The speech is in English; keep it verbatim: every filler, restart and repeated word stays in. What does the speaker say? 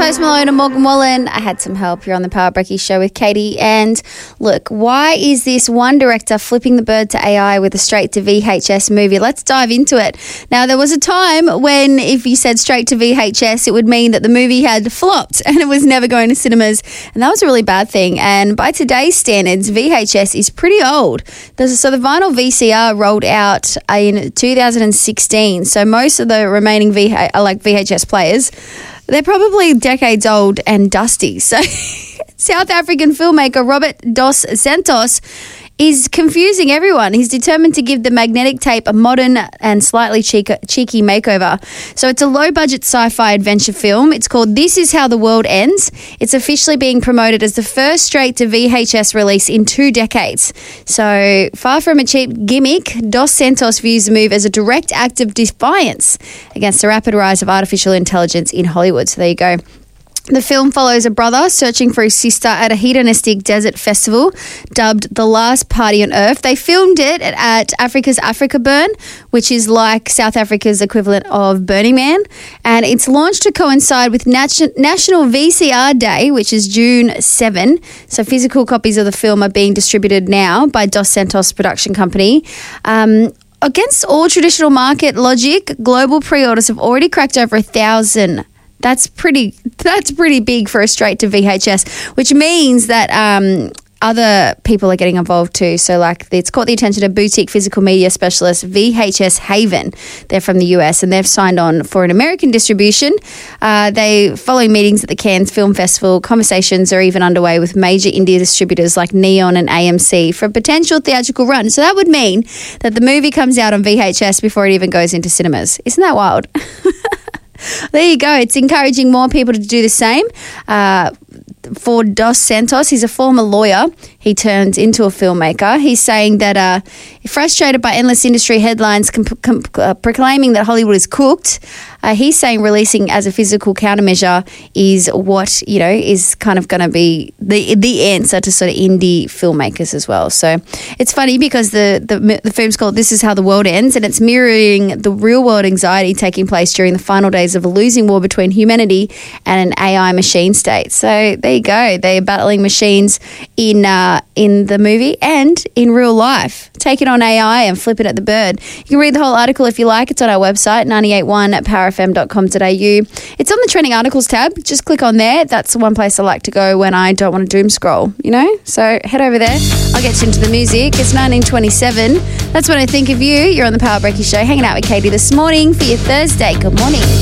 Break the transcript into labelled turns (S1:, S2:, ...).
S1: Post Malone and Morgan Wallen. I had some help. You're on the Power Breaky Show with Katie. And look, why is this one director flipping the bird to A I with a straight to V H S movie? Let's dive into it. Now, there was a time when if you said straight to V H S, it would mean that the movie had flopped and it was never going to cinemas. And that was a really bad thing. And by today's standards, V H S is pretty old. So the vinyl V C R rolled out in two thousand sixteen. So most of the remaining V H, like V H S players, they're probably decades old and dusty. So South African filmmaker Robert Dos Santos is confusing everyone. He's determined to give the magnetic tape a modern and slightly cheeky, cheeky makeover. So it's a low-budget sci-fi adventure film. It's called This Is How the World Ends. It's officially being promoted as the first straight-to-V H S release in two decades. So far from a cheap gimmick, Dos Santos views the move as a direct act of defiance against the rapid rise of artificial intelligence in Hollywood. So there you go. The film follows a brother searching for his sister at a hedonistic desert festival dubbed The Last Party on Earth. They filmed it at Africa's Africa Burn, which is like South Africa's equivalent of Burning Man. And it's launched to coincide with Nat- National V C R Day, which is June seventh. So physical copies of the film are being distributed now by Dos Santos production company. Um, against all traditional market logic, global pre-orders have already cracked over a thousand. That's pretty That's pretty big for a straight to V H S, which means that um, other people are getting involved too. So like it's caught the attention of boutique physical media specialist V H S Haven. They're from the U S and they've signed on for an American distribution. Uh, they following meetings at the Cannes Film Festival. Conversations are even underway with major India distributors like Neon and A M C for a potential theatrical run. So that would mean that the movie comes out on V H S before it even goes into cinemas. Isn't that wild? There you go. It's encouraging more people to do the same. Uh, for Dos Santos, he's a former lawyer. He turned into a filmmaker. He's saying that uh, frustrated by endless industry headlines comp- comp- uh, proclaiming that Hollywood is cooked, uh, he's saying releasing as a physical countermeasure is what, you know, is kind of going to be the the answer to sort of indie filmmakers as well. So it's funny because the, the, the film's called This Is How the World Ends, and it's mirroring the real-world anxiety taking place during the final days of a losing war between humanity and an A I machine state. So there you go. They're battling machines in uh, in the movie and in real life. Take it on A I and flip it at the bird. You can read the whole article if you like. It's on our website, nine eight one at power f m dot com dot a u. It's on the trending articles tab. Just click on there. That's the one place I like to go when I don't want to doom scroll, you know? So head over there. I'll get you into the music. It's nineteen twenty-seven. That's when I think of you. You're on the Power Breaky Show, hanging out with Katie this morning for your Thursday. Good morning.